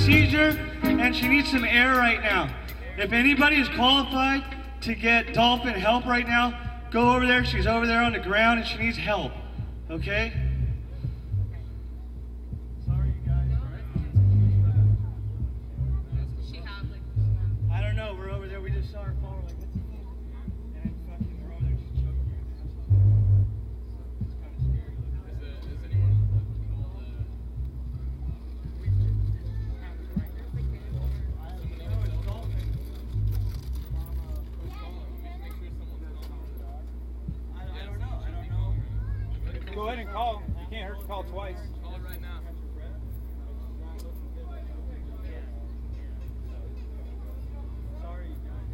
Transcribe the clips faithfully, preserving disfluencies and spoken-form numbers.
seizure and she needs some air right now. If anybody is qualified to get Dolphin help right now, go over there. She's over there on the ground and she needs help. Okay? Sorry, you guys. I don't know. We're over there. We just saw her fall. We're like, what's the thing? And fucking, we're over there. She's choking her ass off. It's kind of scary. Is, it, is anyone on the call? Go ahead and call. You can't hurt to call twice. Call it right now. Sorry.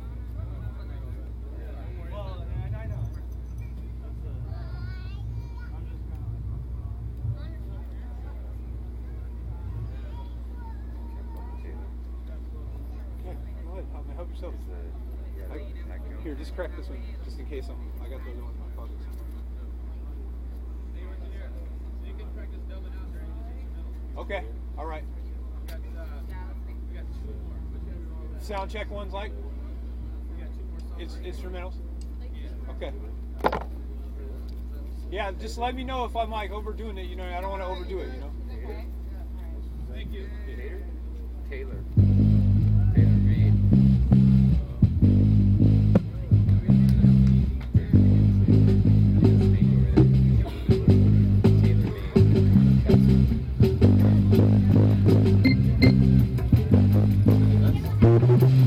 Well, I, I know. That's a, I'm just kind Okay, go ahead. Help, help yourself. I, here, just crack this one, just in case I'm. I got the other one in my pocket. Okay, all right. We got, uh, we got two more. Sound check one's like? We got two more songs. It's instrumentals? Yeah. Okay. Yeah, just let me know if I'm like overdoing it, you know, I don't want to overdo it, you know? Thank you. Taylor.